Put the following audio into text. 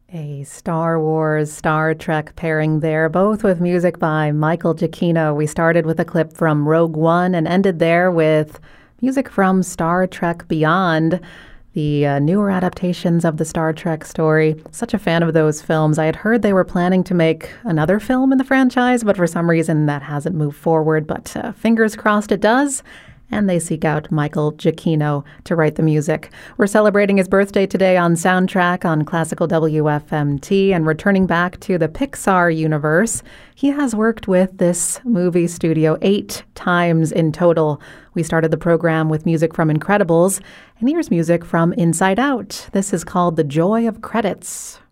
A Star Wars, Star Trek pairing there, both with music by Michael Giacchino. We started with a clip from Rogue One and ended there with music from Star Trek Beyond, the newer adaptations of the Star Trek story. Such a fan of those films. I had heard they were planning to make another film in the franchise, but for some reason that hasn't moved forward. But fingers crossed it does. And they seek out Michael Giacchino to write the music. We're celebrating his birthday today on Soundtrack on Classical WFMT and returning back to the Pixar universe. He has worked with this movie studio 8 times in total. We started the program with music from Incredibles, and here's music from Inside Out. This is called The Joy of Credits.